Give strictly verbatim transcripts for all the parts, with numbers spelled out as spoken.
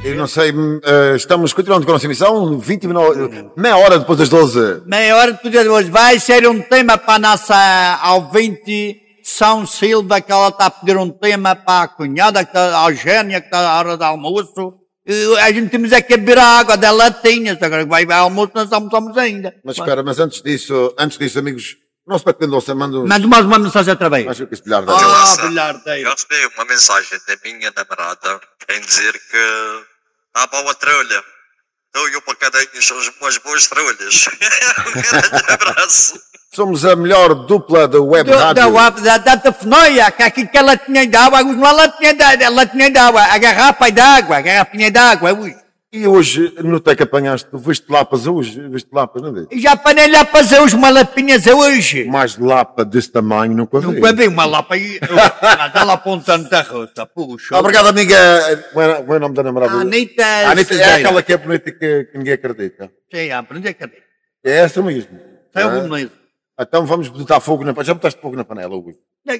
Eu não sei, uh, estamos continuando com a nossa emissão, vinte minutos, meia hora depois das doze. Meia hora depois das doze. Vai ser um tema para a nossa ouvinte São Silva, que ela está a pedir um tema para a cunhada, que está, a Eugénia, que está à hora de almoço. E a gente temos é que beber água da latinha, agora vai vai almoço, nós almoçamos ainda. Mas espera, mas antes disso, antes disso, amigos, o nosso Paco Mendonça manda... Manda mais uma mensagem outra vez. Acho que esse bilhar Ah, bilhardeiro. Eu recebi uma mensagem da minha namorada em dizer que está boa trolha. Eu e o Pacadinho somos umas boas trolhas. Um grande abraço. Somos a melhor dupla da web Do, rádio. da web, da, da telefonia, que aqui que a latinha de água, não há latinha de, a latinha de água, a garrafa é de água, a garrafinha de água, ui. E hoje, notei que apanhaste, viste lapas hoje, viste lapas, não viste? E já apanhei lá para fazer os malapinhas hoje. Mais lapa desse tamanho, nunca vi. Nunca vi uma lapa aí, está lá apontando da roça, puxa. Obrigado, amiga. Qual é, qual é o nome da namorada? Anitta. A Anitta é aquela que é bonita que, que ninguém acredita. Sim, aprendi a cadê? É essa mesmo. Sai Ah. algum mesmo. Então vamos botar fogo na panela. Já botaste fogo na panela, Hugo?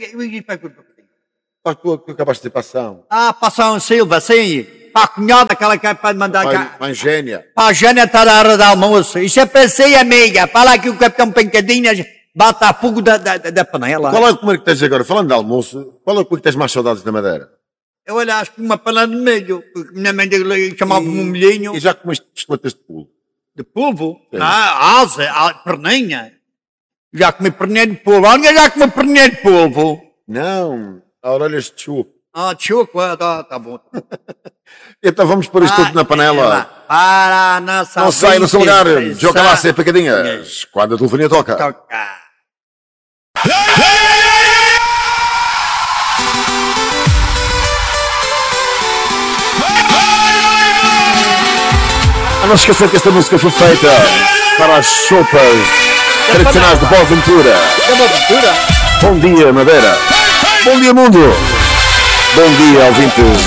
Faz tu que acabaste de passão. Ah, passar um Silva, sim. Para a cunhada, aquela que é para mandar cá. Para a Eugénia. Para a Jânia estar à hora de almoço. Isso é para si, amiga. Fala aqui o Capitão Pancadinhas bate a fogo da, da, da panela. Qual é o comer que tens agora? Falando de almoço, qual é o comer que tens mais saudades da Madeira? Eu olha, acho que uma panela de milho. Porque minha mãe chamava-me um milhinho. E já comeste chocolates de pulo? De polvo? Sim. Ah, asa, a perninha. Já comi perninha de polvo. Alguém já comeu perninha de polvo? Não, a orelhas de chuco. Ah, chuco, ah, tá, tá bom. Então vamos pôr isto tudo na panela. Para a nossa Não sai do seu lugar. ouvinte, Joga lá, exato. ser picadinhas. Quando a telefonia toca. Toca. A não se esquecer que esta música foi feita para as sopas tradicionais de Boa Ventura. É uma aventura. Bom dia, Madeira. Bom dia, mundo. Bom dia, ouvintes